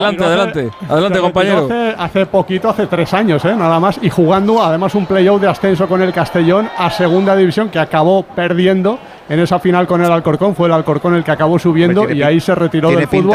Adelante, compañero. Hace poquito, hace 3 años, nada más, y jugando además un playoff de ascenso con el Castellón a segunda división, que acabó perdiendo en esa final con el Alcorcón. Fue el Alcorcón el que acabó subiendo y ahí se retiró del fútbol.